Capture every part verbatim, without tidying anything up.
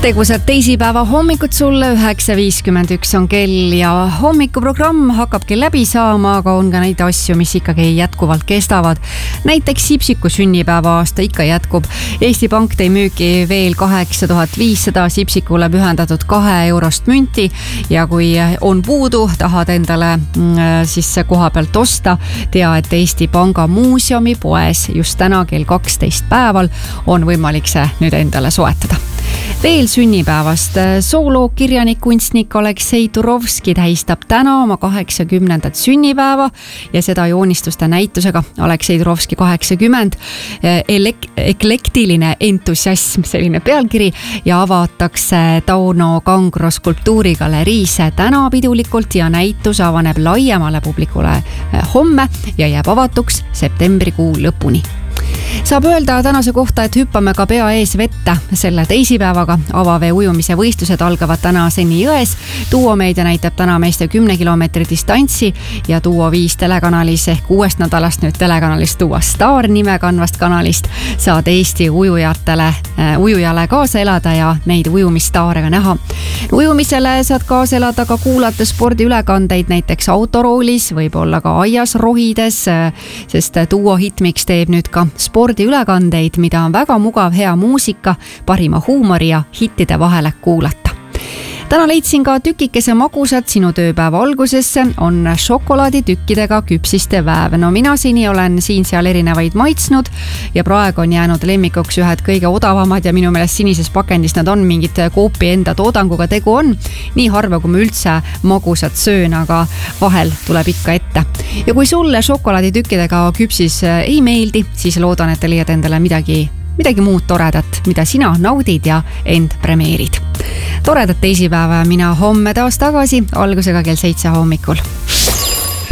tegusad teisipäeva hommikud sulle, üheksa viiskümmend üks on kell ja hommikuprogramm hakkabki läbi saama, aga on ka neid asju, mis ikkagi jätkuvalt kestavad. Näiteks Sipsiku sünnipäeva aasta ikka jätkub. Eesti Pank tõi müüki veel kaheksa tuhat viissada Sipsikule pühendatud kahe eurost münti ja kui on puudu, tahad endale siis koha pealt osta, tea, et Eesti Panga muuseumi poes just täna kell kaksteist päeval on võimalik see nüüd endale soetada. Veel sünnipäevast soolookirjanik, kunstnik Aleksei Turovski tähistab täna oma kaheksakümnendat sünnipäeva ja seda joonistuste näitusega. Aleksei Turovski kaheksakümmend, elek- eklektiline entusiasm, selline pealkiri ja avatakse Tauno Kangro skulptuurigaleriis täna pidulikult ja näitus avaneb laiemale publikule homme ja jääb avatuks septembrikuu lõpuni. Saab öelda tänase kohta, et hüppame ka pea ees vette selle teisipäevaga. Avavee ujumise võistlused algavad täna Seni jões. Duo Meedia näitab täna meeste kümne kilomeetri distantsi ja Duo viis telekanalis ehk uuest nädalast nüüd telekanalist Duo Star nime kanvast kanalist saad Eesti ujujatele, äh, ujujale kaasa elada ja neid ujumistaare ka näha. Ujumisele saad kaasa elada ka kuulata spordiülekandeid näiteks autoroolis, võib-olla ka aias rohides, sest Duo Hitmix teeb nüüd ka spordiülekandeid, mida on väga mugav hea muusika, parima huumori ja hittide vahele kuulata. Täna leidsin ka tükikese magusat sinu tööpäeva algusesse, on šokolaaditükkidega küpsiste vääv. No mina seni olen siin seal erinevaid maitsnud ja praegu on jäänud lemmikuks ühed kõige odavamad ja minu meelest sinises pakendis nad on mingid Coopi enda toodanguga tegu on. Nii harva, kui ma üldse magusat söön, aga vahel tuleb ikka ette. Ja kui sulle šokolaaditükkidega küpsis ei meeldi, siis loodan, et te leiad endale midagi midagi muud toredat, mida sina naudid ja end premeerid. Toredat teisipäeva ja mina homme taas tagasi, algusega kell seitse hommikul.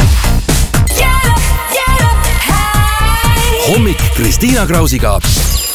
Hommik Kristiina Krausiga.